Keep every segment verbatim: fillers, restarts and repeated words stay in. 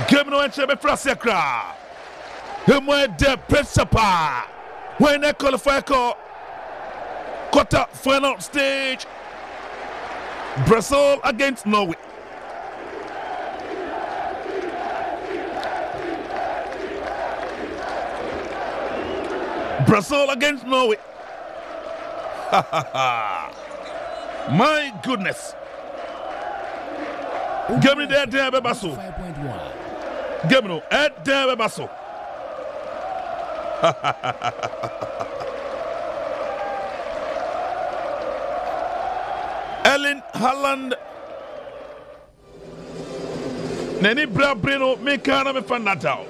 Game no entry be Frasiakra. Him went the principal. When they qualify for quarter final stage. Brazil against Norway. Brazil against Norway. My goodness. Give me that damn basso. Give me no that damn basso. Erling Haaland. Neni bra breno me kana me fanatao.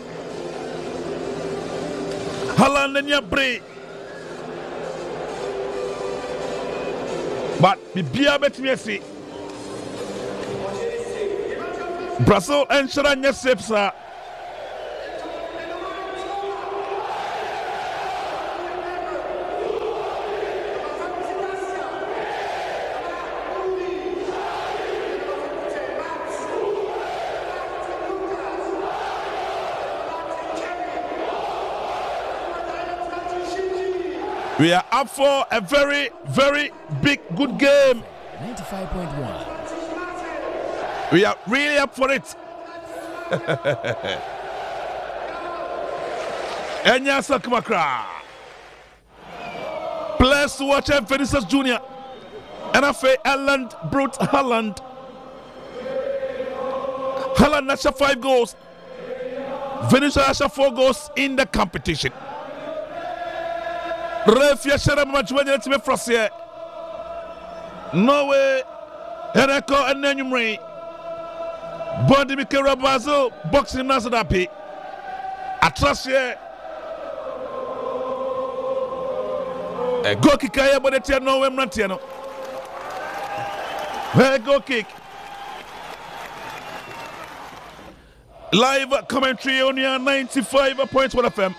Haaland nenya bre. But bibia betimi ase. Brazil enshira nya sepsa. We are up for a very, very big, good game. ninety-five point one. We are really up for it. Enya Sakmakra. Players to watch Vinicius Junior And I say Erling Brute Haaland. Haaland has five goals. Vinicius has four goals in the competition. Ref yashara machwanya time frase Norway Hereko enanyumre Bondi Mikera Brazil boxing nasadapi Atrasye a go kick ya bodetia Norway mrantiano Hey go kick live commentary on your ninety-five point one F M.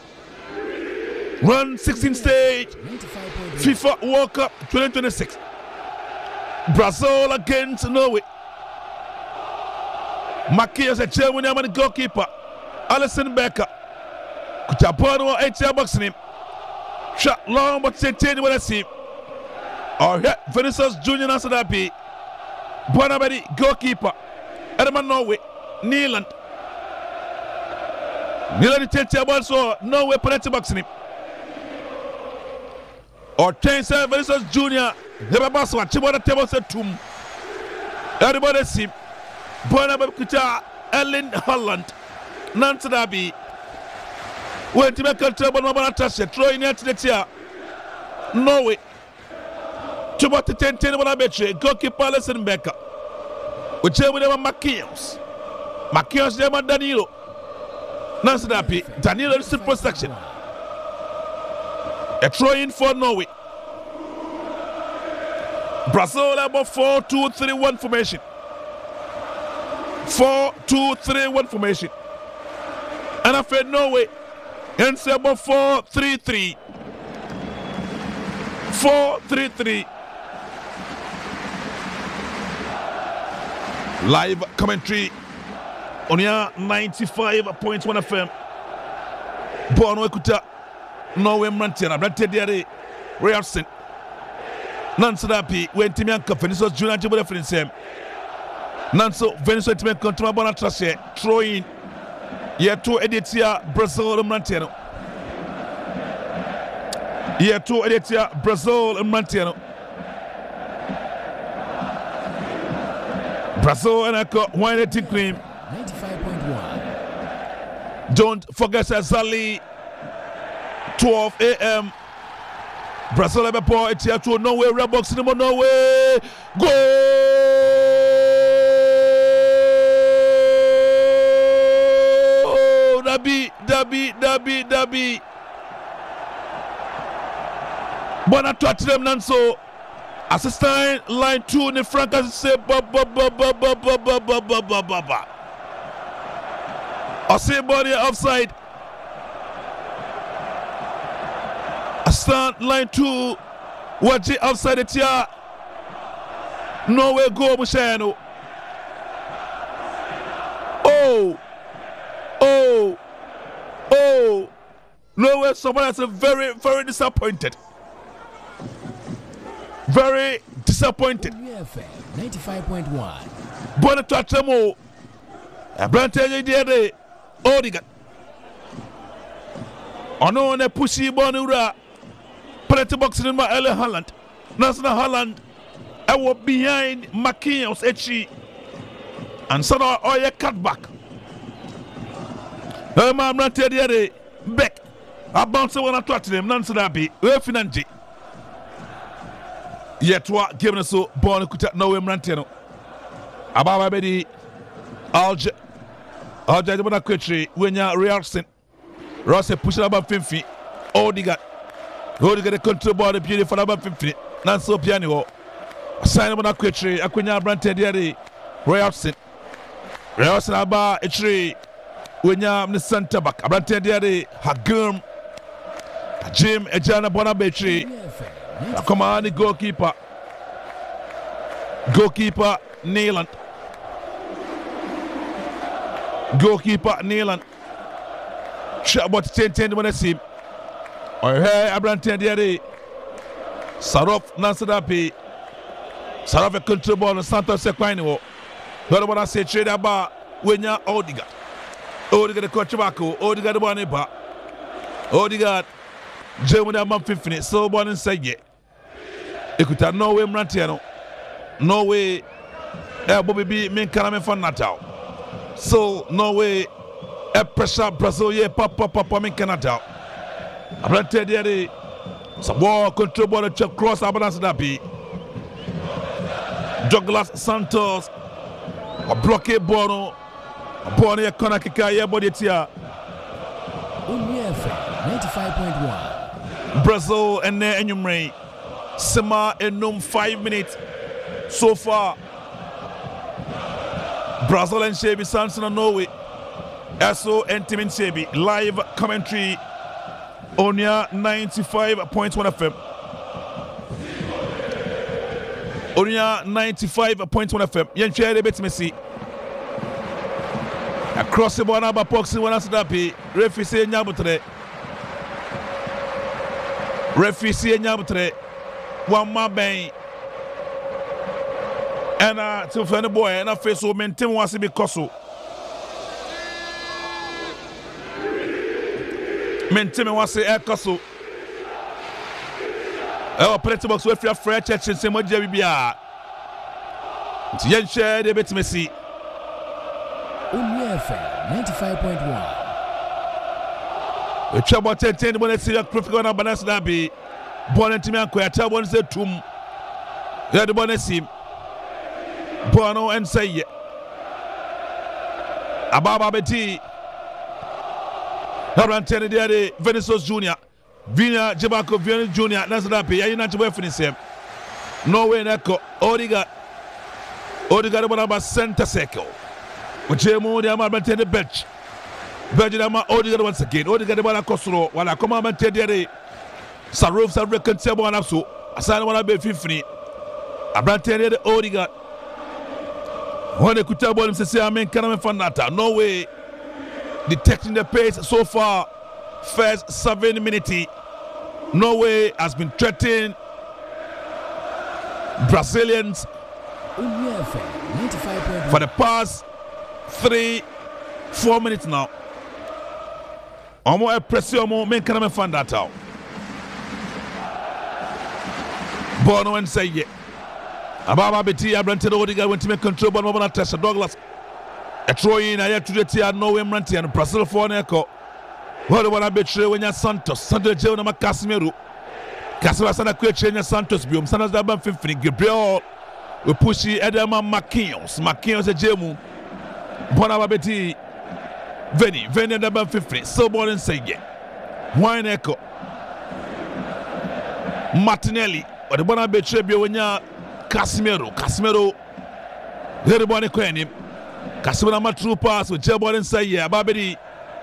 Run sixteen stage FIFA World Cup twenty twenty-six. Brazil against Norway. Makias a chairman the goalkeeper. Alisson Becker. Kutapano eight boxing him. Shot long but ten when I see. Or yeah, Vinicius Junior Nasadapi. Bonabedi goalkeeper. Edman Norway. Neeland. Neeland ten ball so Norway penalty boxing him. Or ten seven Vinicius Junior Never Baswa Chibona table said tomb. Everybody see Bonabedi Kuta Erling Haaland. Nansadabi. When to make a trouble no one touch it. Throw in here to the tier. Norway. Chibota ten ten when I bet you. Goalkeeper Alisson Becker. Whichever they were Makios. Makios they were Danilo. Nansadabi. Danilo is in protection. A throw in for Norway. Brazil about four two three one formation. four two three one formation. And I fed Norway. And say about four three three. four three three. Live commentary on your ninety-five point one F M. Bono Ekuta. Norway Mrantiana, Brate Diare, Rayarson. Nansadapi, when Timianka, Vinicius Junior Jibble reference him. Nanso, Vinicius Timan Contuma Bonatrashe, throw in. Year two Editia, Brazil Mrantiano. Year two Editia, Brazil Mrantiano. Brazil and I got one cream. ninety-five point one. Don't forget Zali. twelve A M Brazil have a ball. It's here to Norway. Red box in the Norway. Goal! Dabi, Dabi, Dabi, Dabi. Bona Tottenham Nanso. Assistant line two. Ne Franca say ba ba ba ba ba ba ba ba ba ba ba ba. I say body offside. Stand line two. Watch it outside the tier. Norway go Mushano. Oh, uh, someone that's very, very disappointed. Very disappointed. ninety-five point one. Bona Twachamo. Abrante Diade. Odigat. Ono ne pushi bonura. Penalty box in my Erling Haaland. National Haaland. I was behind Marquinhos Echi. And so now all your cutback. I'm not telling you back. I bounce when I talk to them. None so that be. We're financi. Yet what giving us so born to know him Rantino. Ababa Bedi Alge Alge Bona Quetri when you're Realson. Ross push it about fifty. Odigat. Odigat the control ball the beauty for about fifty. Not so piano. Sign Bona Quetri. Aquina Brante Diari. Realson. Realson Abba a tree. When you're the center back. Abrante Diari. Hagum. Jim Ejana Bona Betri. Come on, the goalkeeper. Goalkeeper Neyland. Goalkeeper Neyland. Shot about ten ten when I see him. Oh, hey, Abrante Diari. Sarof Nansadapi. Sarof a control ball on Santos Sequino. Heard what I say, trade about when you're Odegaard. Odegaard the coach Baco. Odegaard the one in back. Odegaard. Germany a man fifty. So born inside yet. Écoute, no way Mrantiano. No way. Eh, Bobby B. Me can't me Natal. So no way. A pressure Brazil ye papa papa me can't tell. Abrante Diari. Some ball control ball to check cross abundance that be. Douglas Santos. A blockade ball. A ball here corner kicker here body tia. ninety-five point one. Brazil and there Enyumre. Sema Enum five minutes so far. Brazil and Shebi Samson and Norway. Eso and Timin Shebi. Live commentary on your ninety-five point one F M. On your ninety-five point one F M. Yen share the bit Messi. Across the border by Poxy when I said that referee say Nyabutre. Referee say Nyabutre. One more bang. And uh, to find a boy, and I face so maintain wants to be Koso. Maintain wants to air Koso. Oh, plenty box with your French church and some Jerry Bia. Yen share the bit Messi. ninety-five point one. The trouble ten ten when I see a perfect on a balance that be. Born into me and quite a one said to him. You had the bonus him. Bono and say ye. Ababa Betty. Around ten day, Venezuela Junior. Vina Jabako Vienna Junior. That's that pay. I not to wear for him. No way, Echo. Odegaard. Odegaard about center circle. With Jemo, the Amman the bench. Virgin Amma Odegaard once again. Odegaard about Cosro. While I come on and tell you. Sarov sa reconcile one so asana wana be fifty Abrante de Odegaard when they could tell him to say amen can me fanata no way detecting the pace so far first seven minutes no way has been threatening Brazilians for the past three four minutes now. Omo e pressure omo men can me fanata Bono and say ye. Ababa Betty Abrante Odegaard went to make control but Mobana Tessa Douglas. A Troy in I had to the Tia no Emranti and Brazil for an echo. What do I betray when you're Santos? Sunday Jonah Casimiro. Casimiro Quecha Santos Bium, Sanas Daban fifty. Gabriel we push Edema Marquinhos. Marquinhos a Jemu. Bonaba Betty Veni, Veni and Daban fifty. So born and say ye. Wine echo. Martinelli. But the one I betray be when you're Casimiro, Casimiro, very bonny coin him. Casimiro, my true pass with Jabon and say, yeah, Babidi.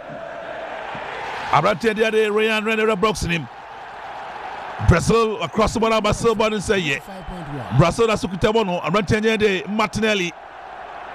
Abrante the other Ryan Renner boxing him. Brazil across the border, Brazil, but and say, yeah. Brazil, that's Sukitabono, Abrante the other Martinelli.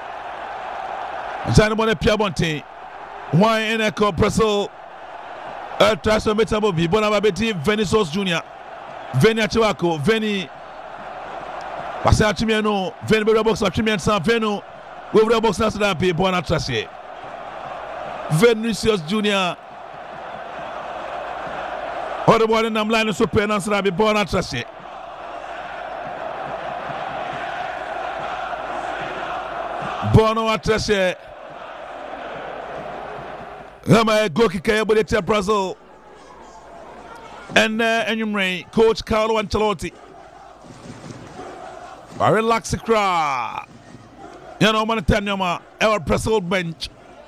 Janabone Piabonte. Why in echo Brazil? Uh, Traso Metabobi, Bonababeti, Venisos Junior, Veni Achewako, Veni Pasa Chimiano, Veni Box Chimian San Venu, Webra Box Nasadapi, Bona Trace, Venicius Junior, Other one in Namline Super Nasadabi, Bona Trace. Bono Atrace. Rama Goki Kayabuleta Brazil and uh, Enyumre, Coach Carlo Ancelotti. I relax the crowd. You know, man, Tanyama, our Brazil bench.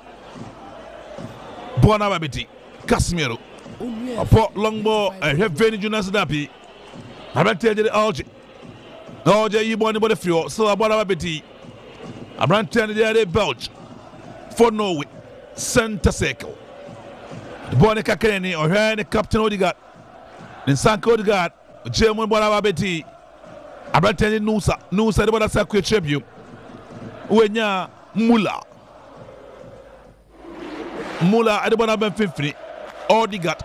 Bonababiti, Casimiro, a port longbow, and have Veni Junas Dapi. I will tell you the Alge. Alge, you born about the floor, so a Bonababiti. I ran ten the Belch for Norway. Center circle. The boy Kakeni or her the captain Odegaard. Then Sanko Odegaard, German Bonababeti. I brought ten Nusa, Nusa the Bonasakwe tribute. Wenya Mula. Mula at the Bonabem fifty. Odegaard.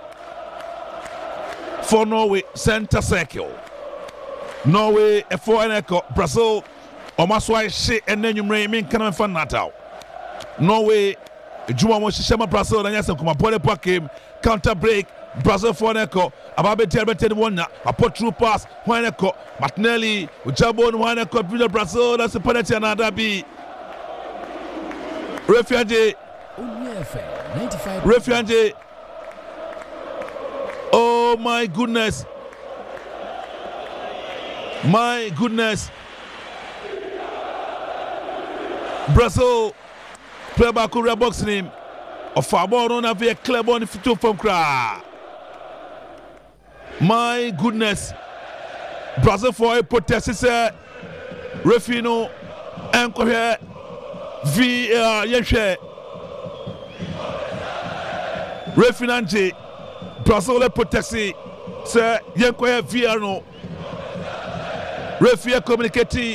For Norway, center circle. Norway, a four and echo. Brazil, Omaswai shit and then you may can fan Natal. Norway. Juma Moshima Brazil and Yasan Kuma Pole Pakim, counter break, Brazil for Neko, Ababe Terbeted one, a pot true pass, Waneko, Martinelli, Jabon, Waneko, Brazil, that's the penalty and Adabi. Refugee, Refugee. Oh my goodness, my goodness. Brazil. Play back over boxing him. Or far more on a very clever on the two from cry. My goodness. Brazil for a protest, Refino, Anchor here, V. Yeshe, Refinante, Brazil protest, Sir Yanko Viano, Refia communicating.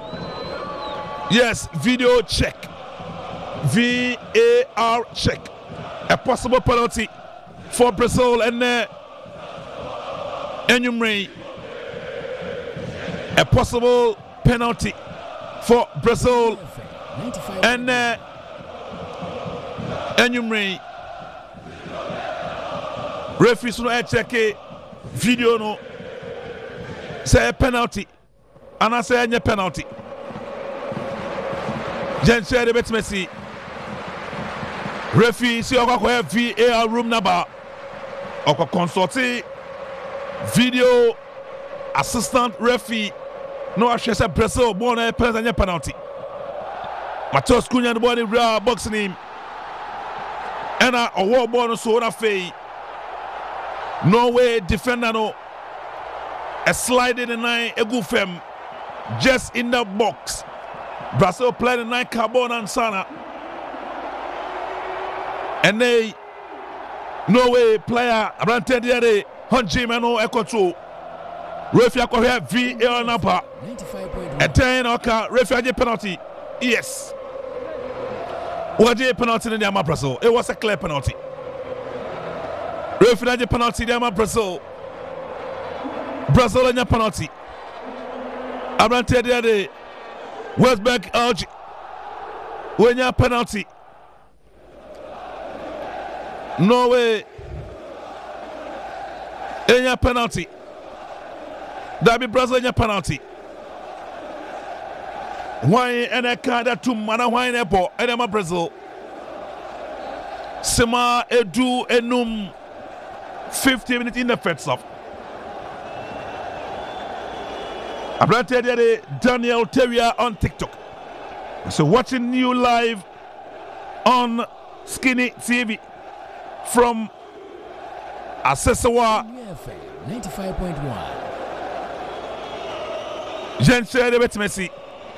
Yes, video check. V A R check. A possible penalty for Brazil and uh, Enyumre. A possible penalty for Brazil and uh, Enyumre. Referee no check video no. Say a penalty. And I say a penalty. Jen said a bit messy. Referee si okwa V A R room number okwa consulting video assistant referee no ahwese Brazil born a penalty. Matheus Cunha the body real boxing him and a war born so na fei Norway defender no a slide in the nine a good fem just in the box. Brazil played the nine carbon and sana. And they Norway player around ten years Hunji Mano a control. Referee ko here V A R number. A ten okay referee penalty. Yes. What a penalty in the Brazil. It was a clear penalty. Referee penalty in the Brazil. Brazil in the penalty. Around ten years Westberg Alge. When you penalty. Norway in your penalty. That be Brazil in your penalty. Why and a card to mana wine airport and I'm a Brazil. Sema Edu Enum fifty minutes in the first off. I brought you Daniel Terrier on TikTok. So watching you live on Skinny T V. From Assessawa ninety-five point one. Jean Chere Bet Messi.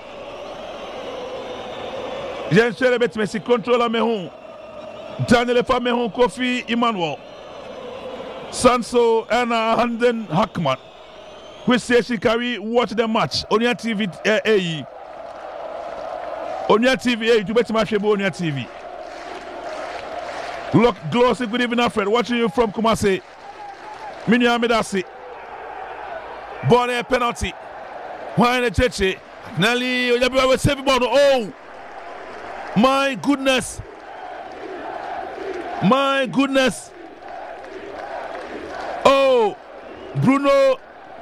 Jean Chere Bet Messi controller Mehun. Daniel Fa Mehun Kofi Emmanuel. Sanso and Handen Hackman. We say she carry watch the match on your T V. A on your T V. A to bet match on your T V. Look, Glossy, good evening, Alfred. Watching you from Kumasi. Minya Midasi. Born a penalty. Why in the church? Nelly, you will save ball. Oh, my goodness. My goodness. Oh, Bruno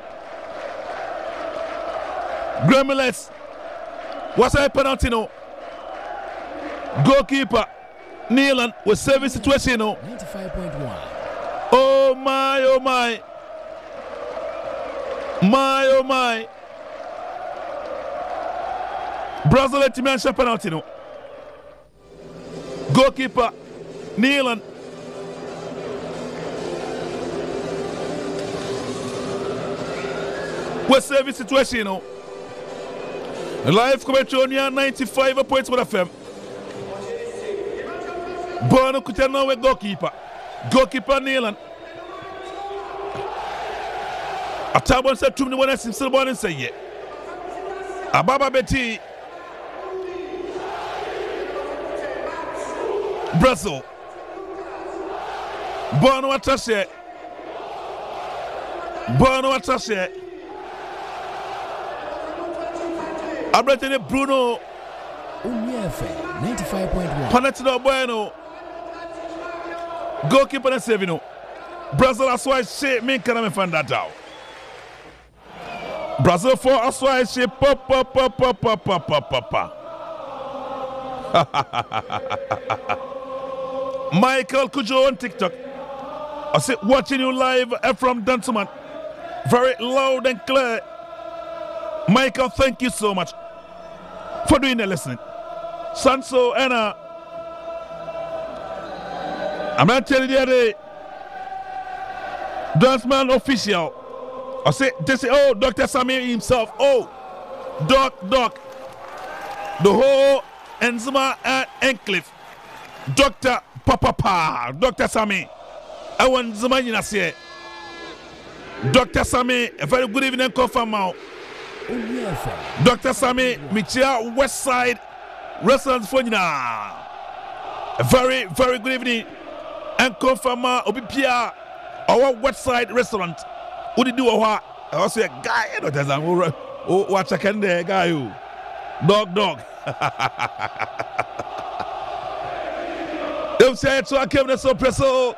Gremlins. What's a penalty no? Goalkeeper Neelan was saving situation no. ninety-five point one. Oh my, oh my. My, oh my. Brazil let me answer penalty no. Goalkeeper Neelan. Was saving situation no. Live commentary on ninety-five point one F M. Bono Kutano with goalkeeper. Goalkeeper Neelan. A tabon said to me when I see someone and say, yeah. Ababa Betty. Brazil. Bono Atashe. Bono Atashe. Abretene Bruno Unyefe, ninety-five point one. Panetino Bueno. Goalkeeper and Savino. Brazil that's why she me can find that out. Brazil for that's why she pop pop pop pop pop pop pop pop pop. Michael Kujo on TikTok. I say watching you live from Dansuman. Very loud and clear. Michael, thank you so much for doing the listening. Sanso and uh, I'm not telling you the Danceman official. I say this is oh Doctor Samir himself. Oh Doc Doc. The whole Enzima and Encliffe. Doctor Papa Pa. Doctor Samir. I want Zuma say. Doctor Samir, a very good evening, confirm now. Doctor Sammy, Michia West Side Restaurant for you now. A very, very good evening. And confirm Obipia, our West Side Restaurant. What did you do? I also a guy, you know, oh, watch a can there, guy. You dog, dog. If say so, I came to so presso.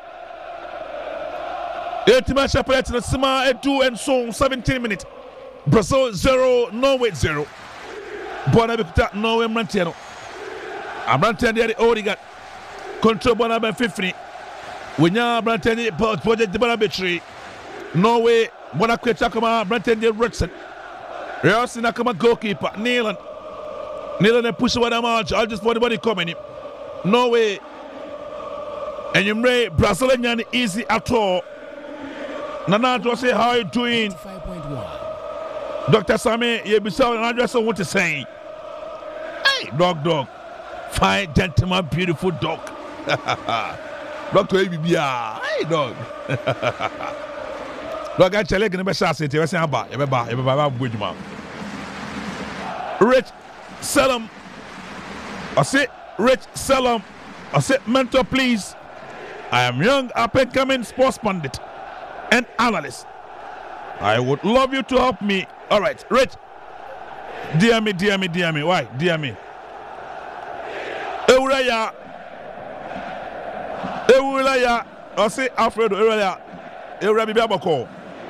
Eight match up at the Sima and two and so seventeen minutes. Brazil zero, Norway zero. Bonabita, Norway Mantiano. I'm not telling you the Origat. Control Bonaba fifty. When you're Brantelli, Project the Bonabitry. Norway, Bonaquetacoma, Brantelli Rutson. Reals Nakama goalkeeper, Neelan. Neelan and push one march. I'll just for the body coming. Norway. And you may Brazilian easy at all. Nana to say how you doing? ninety-five point one. Doctor Sammy, you be so and I want to say. Hey, dog, dog. Fine gentleman, beautiful dog. Doctor A B B. Hey, dog. Dog, I tell you, never shall say, you say, about, you remember, you remember, good man. Rich Selam. I say, Rich Selam. I say, mentor, please. I am young, up and coming sports pundit and analyst. I would love you to help me. All right, Rich. Dear me, dear me, dear me. Why? Dear me. Euraya. Euraya. I say Alfredo Euraya. Euraya bibi abako.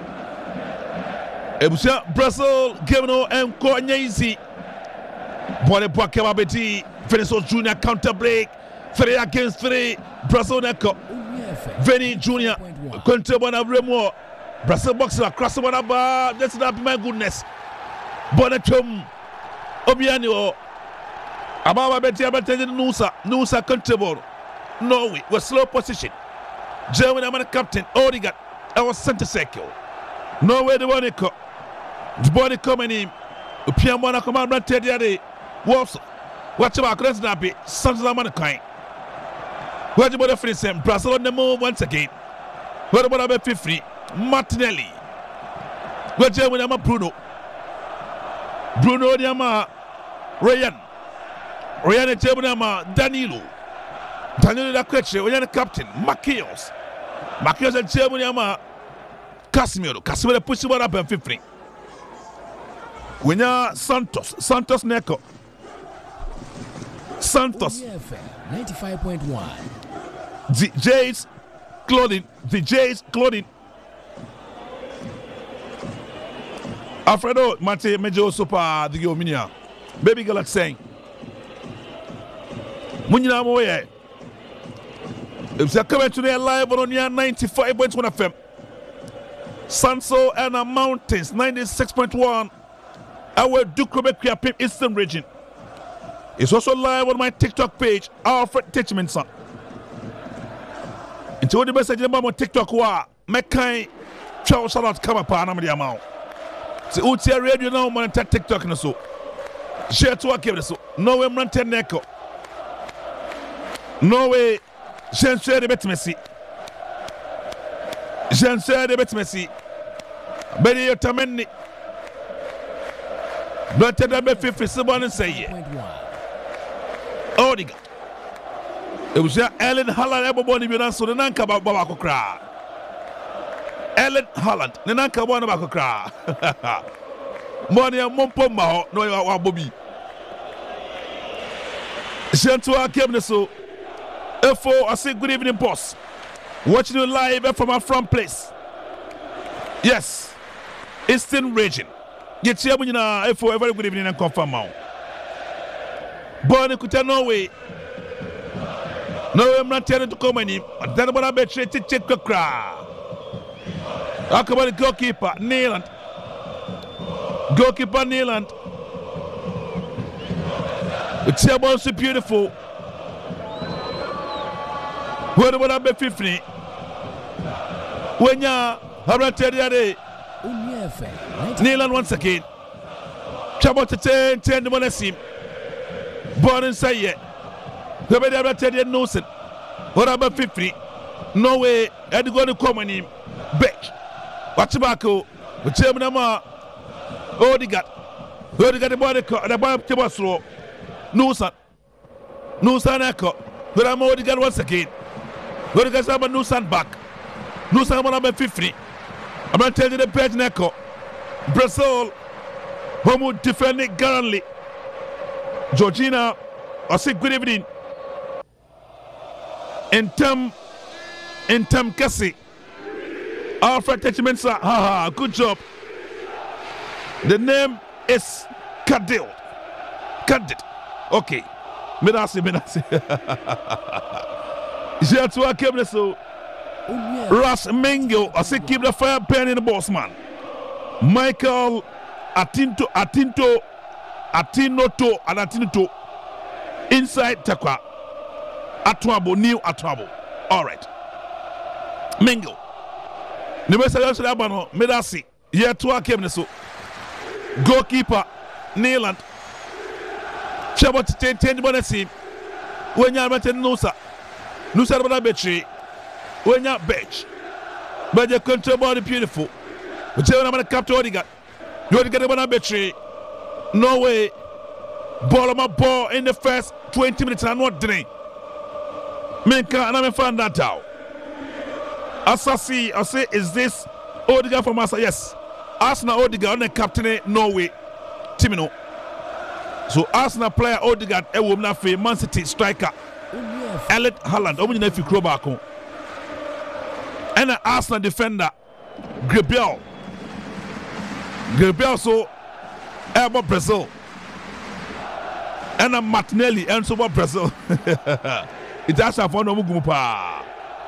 Ebusia Brazil game no enko nyaisi. Bole Bwakema Beti. Venezuela Junior counter break. Three against three. Brazil neko. Veni Junior. Conte bona Remo. Brazil boxer across the one about. That's not my goodness. Bonatum Obiani or Ababa Betty Abated Nusa. Nusa Conte Norway was slow position. German American captain Odigat. I was center circle. Norway the one echo. The body coming in. Piamona command Ted Yade. Wolves. Watch about Cresnabi. Sons of Mankind. What about the French? Brazil on the move once again. What about about fifty? Martinelli. What German Ama Bruno? Bruno Diama. Ryan. Ryan German Ama Danilo. Daniel Dakweche, we are the captain. Makios. Makios and Germany ama Casimiro. Casimiro push one up and fifty. We are Santos. Santos Neko. Santos. ninety-five point one. The J's clothing. The J's clothing. Alfredo Mate Mejo Super the Yominia. Baby girl saying. Munyina Moye. If you're coming today live on your ninety-five point one F M. Sanso and the Mountains ninety-six point one. Our Dukrobekria Pim Eastern region. It's also live on my TikTok page, Alfred Teachmanson. Into the message about my TikTok wa Mekai Chow Salat come up on Amadiamau. So Utia radio now man TikTok no so. Share to a so. No way man neko. No way Jean share the bet Messi. Jean share the bet Messi. Betty Tamenni. But the bet fifty seven and say Odiga. It was Ellen Holland everybody been answered the Nanka Babako cry. Ellen Holland, the Nanka one about cry. Money and Mompoma, no, you are Bobby. Shantua came so. F O, I say good evening, boss. Watching you live from our front place. Yes, Eastern region. Get here when you know F O, a very good evening and confirm now. Born in Kuta, Norway. No, I'm not telling to come any. I'm telling about a betray to check the crowd. Talk about the goalkeeper, Neyland. Goalkeeper, Neyland. The chairman is beautiful. What about a bet fifty? When you're not telling you, Neyland once again. Chabot to ten, ten, the one I see. Born inside yet. Nobody ever tell you no sin. What about fifty? No way. I had to go to come on him. Bitch. Watch tobacco. The chairman of my Odegaard. Odegaard the body cut. The body to us slow. No son. No son echo. But I'm Odegaard once again. Odegaard have a no son back. No son about fifty. I'm going to tell you the page echo. Brazil. Who defend it gallantly. Georgina, I say good evening. In term, in term Cassie, Alfred Techimensa, haha, good job. The name is Kadil. Kadit. Okay. Medasi, Medasi. J'ai toi qui aime so. Ross Mengo, I say keep the fire burning the boss man. Michael Atinto, Atinto. Atinoto and Atinito inside Takwa Atwabo, new Atwabo. All right. Mingo. Nimesa Labano, Medasi, year two came so. Goalkeeper, Neyland. Chabot ten ten bonesi. When you're at Nusa. Nusa Bada Betri. When you're bench. But your control body beautiful. But you're not captain Odegaard. You want to get a Bada Betri. No way. Ball on my ball in the first twenty minutes. I'm not doing. Minka, and I'm find that out. As I see, I say, is this Odegaard from us? Yes. Arsenal Odegaard on the captain, Norway. Timino. So Arsenal player Odegaard, a woman for Man City striker. Erling Haaland. I'm going to go back home. And an Arsenal defender, Gabriel. Gabriel, so. About Brazil and a Martinelli and so about Brazil. It has a fun of Mugumpa.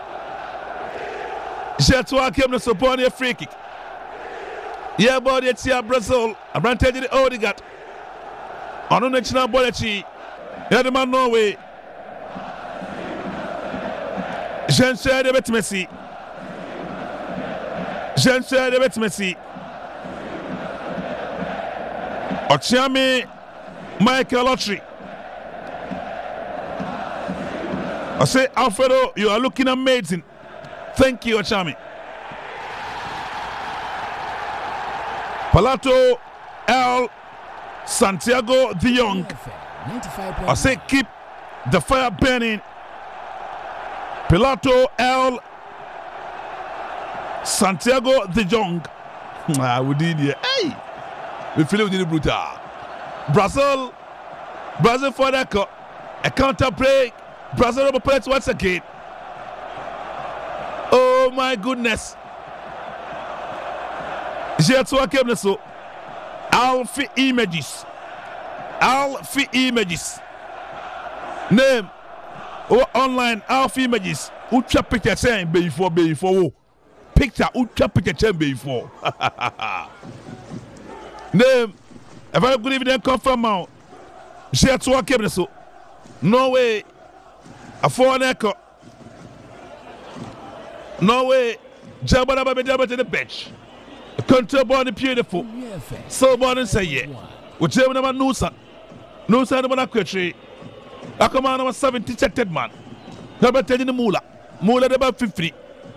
Jetua came to support a free kick. Yeah, but it's here Brazil. I'm going to tell you the Odegaard. On the national Bolechi. Yeah, the man Norway. Jean Cher de Bet Messi. Jean Cher de Bet Messi. Ochiame Michael Lottery. I say, Alfredo, you are looking amazing. Thank you, Ochiame. Palato L. Santiago the Young. I say, keep the fire burning Pilato L. Santiago de Jong. Ah, we did here. Hey, we feel it with the brutal. Brazil, Brazil for that a counter break. Brazil over plates once again. Oh my goodness. Jetwa came so. Alfie Images. Alfie Images. Name. Oh, online Alfie Images. Ucha picture saying before before. Picture Ucha picture saying before. Name. A very good evening. Confirm out. Jetwa came so. No way. A four echo. No way. Jabba Jabba Jabba to the bench. Control ball beautiful. So born and say yeah. Which ever number Nusa. Nusa number Quetri. I come on number seventy checked man. Number ten in the Mula. Mula about fifty.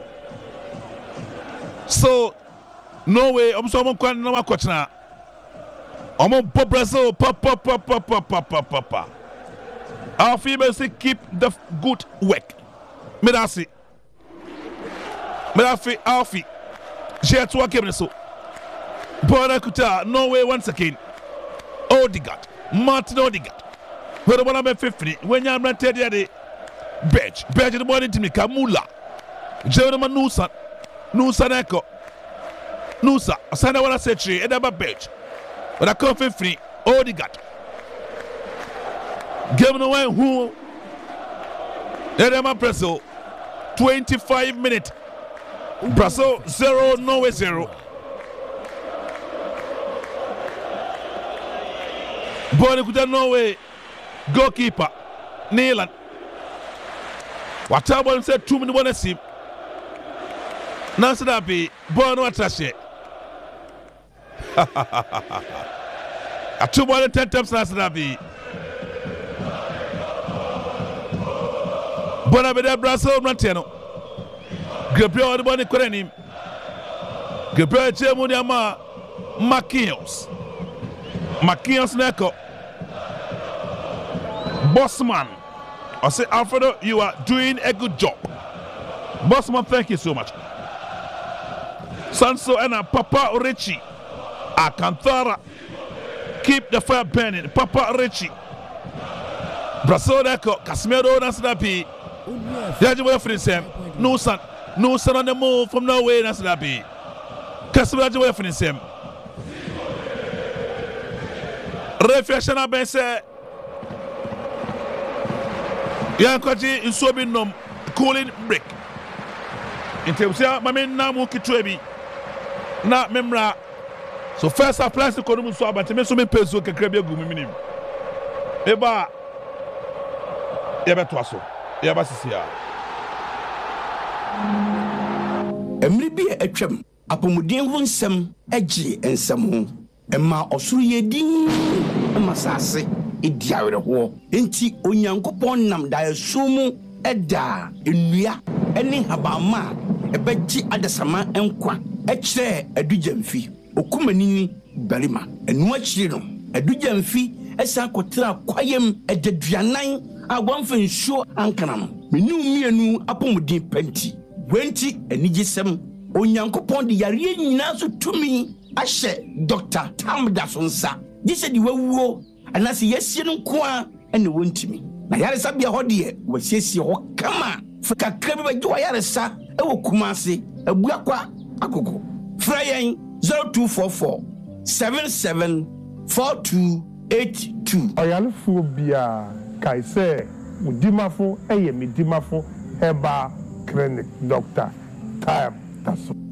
So no way. I'm so I'm going to coach now. I'm on pop Brazil. Pop pop pop pop pop pop pop pop pop. Our females say keep the good work. Me that see. Me that fi Alfie. Jet to a so. Bona Kuta, Norway once again. Odegaard, Martin Odegaard. When the one I'm fifty, when you're not telling you the bench, bench in the morning to me, Kamula. Jeremy Nusa, Nusa Neko, Nusa, I said I want to say three, and I'm a bench. But I come fifty, Odegaard. Give me away who? Then I'm a Brazil. twenty-five minutes. Brazil zero, Norway zero. Bonnie Kuta Norway goalkeeper Neelan. What I want to say two minutes one see. Now so that be Bono Atashe. A two more than ten times now so that be. Bona be there Brazil Branteno. Gabriel the Bonnie Korenim. Gabriel Chemuniama Marquinhos. Marquinhos Neko. Bossman. I say, Alfredo, you are doing a good job. Bossman, thank you so much. Sanso and Papa Richie. Alcantara. Keep the fire burning. Papa Richie. Brazil Neko. Casimiro Nasnapi. Yaji way for the same. No son. No son on the move from Norway Nasnapi. Casimiro way for the same. Reflection a ben say Yankwaji in so bin nom cooling break. Inte usia mame na mu kitwebi na memra. So first apply to kono so abante me so me peso kekra bi agu minim. Eba ya beto aso. Ya ba sisia. Emri bi atwam apomuden ho nsem agi ensem ho. Emma osuru yedin masase idiawere ho enti onyankopon nam da esumu eda enua ene habama ebeji adasama enkwa ekire adujamfi okumanini barima enu akire no adujamfi esa kotra kwayem ededuanan agwamfa nsuo ankana no menu mienu apomudin penti wenti enigisem onyankopon de yare nyina so tumi ashe Doctor Tam Dasonsa. This is the way and as yes, you know, qua and wontimi. Na yare sabia hodie, was yes, your kama for Kakreba do Yaresa, Ewo Kumasi, a Buakwa, Akoko. Fraying zero two four four seven seven four two eight two. Oyalphobia, Kaise, Udimafo, Ayemi Dimafo, Heba Clinic, Doctor Tam Dasonsa.